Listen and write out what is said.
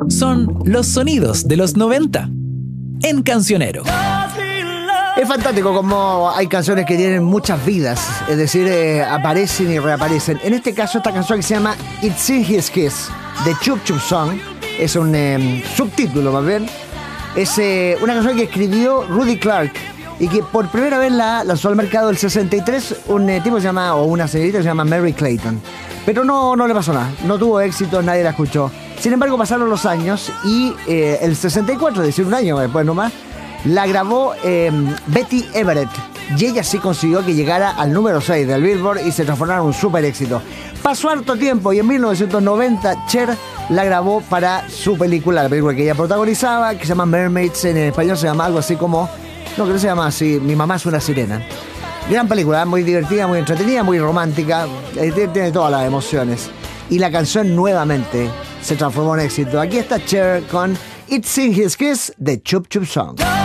son los sonidos de los 90 en Cancionero. Es fantástico como hay canciones que tienen muchas vidas, es decir, aparecen y reaparecen. En este caso, esta canción que se llama It's in His Kiss, de Chup Chup Song, es un subtítulo más bien. Es una canción que escribió Rudy Clark y que por primera vez la lanzó al mercado el 63 un tipo se llama, o una señorita que se llama Mary Clayton. Pero no le pasó nada, no tuvo éxito, nadie la escuchó. Sin embargo, pasaron los años y el 64, es decir, un año después nomás, la grabó Betty Everett y ella sí consiguió que llegara al número 6 del Billboard y se transformara en un súper éxito. Pasó harto tiempo y en 1990 Cher la grabó para su película, la película que ella protagonizaba, que se llama Mermaids, en español se llama algo así como, no, creo que se llama así, Mi mamá es una sirena. Gran película, muy divertida, muy entretenida, muy romántica, tiene todas las emociones. Y la canción nuevamente se transformó en éxito. Aquí está Cher con It's in His Kiss de Chup Chup Song.